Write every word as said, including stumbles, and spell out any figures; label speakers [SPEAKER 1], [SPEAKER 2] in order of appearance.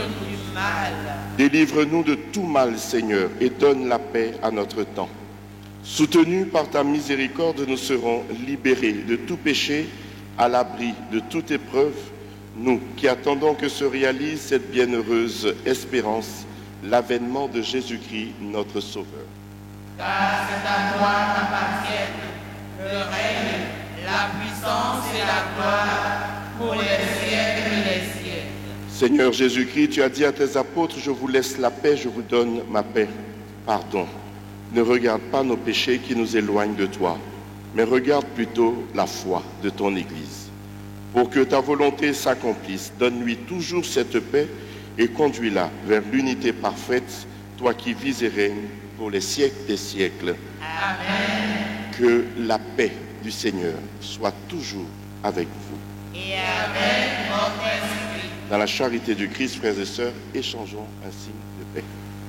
[SPEAKER 1] délivre-nous du mal.
[SPEAKER 2] Délivre-nous de tout mal, Seigneur, et donne la paix à notre temps. Soutenus par ta miséricorde, nous serons libérés de tout péché, à l'abri de toute épreuve, nous qui attendons que se réalise cette bienheureuse espérance, l'avènement de Jésus-Christ, notre Sauveur.
[SPEAKER 1] Car c'est à toi qu'appartiennent le règne, la puissance et la gloire pour les siècles et les siècles.
[SPEAKER 2] Seigneur Jésus-Christ, tu as dit à tes apôtres, je vous laisse la paix, je vous donne ma paix. Pardon. Ne regarde pas nos péchés qui nous éloignent de toi, mais regarde plutôt la foi de ton Église. Pour que ta volonté s'accomplisse, donne-lui toujours cette paix et conduis-la vers l'unité parfaite, toi qui vis et règnes pour les siècles des siècles.
[SPEAKER 1] Amen.
[SPEAKER 2] Que la paix du Seigneur soit toujours avec vous.
[SPEAKER 1] Et avec votre esprit.
[SPEAKER 2] Dans la charité du Christ, frères et sœurs, échangeons un signe de paix.